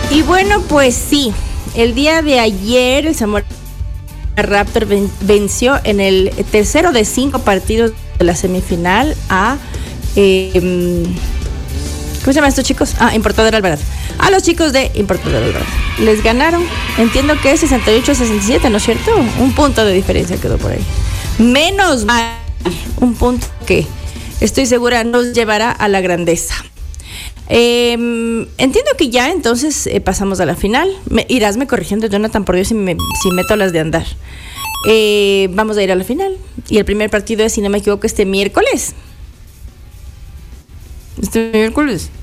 Y bueno, pues sí, el día de ayer el Zamora Raptor venció en el tercero de 5 partidos de la semifinal a ¿cómo se llaman estos chicos? Importadora Alvarado. A los chicos de Importadora Alvarado. Les ganaron, entiendo que es 68-67, ¿no es cierto? Un punto de diferencia quedó por ahí. Menos mal, un punto que estoy segura nos llevará a la grandeza. Entiendo que ya entonces pasamos a la final. Irásme corrigiendo, Jonathan, por Dios, si meto las de andar. Vamos a ir a la final. Y el primer partido es, si no me equivoco, este miércoles.